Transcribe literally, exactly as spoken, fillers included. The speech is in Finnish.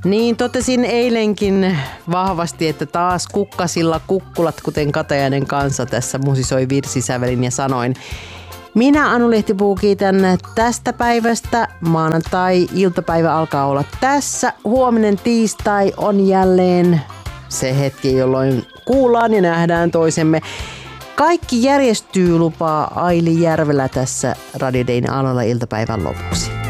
Niin, totesin eilenkin vahvasti, että taas kukkasilla kukkulat, kuten Katajainen kanssa tässä musisoi virsisävelin ja sanoin. Minä, Anu Lehtipuu, kiitän tästä päivästä. Maanantai-iltapäivä alkaa olla tässä. Huominen tiistai on jälleen se hetki, jolloin kuullaan ja nähdään toisemme. Kaikki järjestyy, lupaa Aili Järvelä tässä Radio Dayn alalla iltapäivän lopuksi.